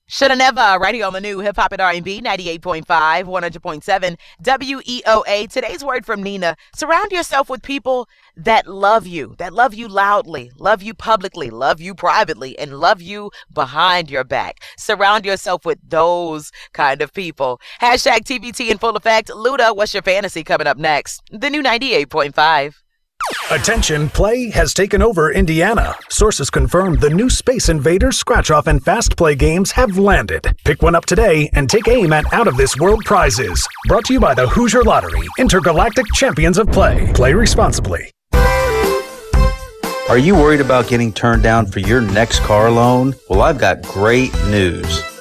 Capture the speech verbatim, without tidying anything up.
Shoulda Never, right here on the new Hip Hop and R and B, ninety-eight point five, one hundred point seven, W E O A. Today's word from Nina: surround yourself with people that love you, that love you loudly, love you publicly, love you privately, and love you behind your back. Surround yourself with those kind of people. Hashtag T B T in full effect. Luda, what's your fantasy coming up next? The new ninety-eight point five. Attention, play has taken over Indiana. Sources confirm the new Space Invaders scratch-off and fast play games have landed. Pick one up today and take aim at out-of-this-world prizes. Brought to you by the Hoosier Lottery, intergalactic champions of play. Play responsibly. Are you worried about getting turned down for your next car loan? Well, I've got great news.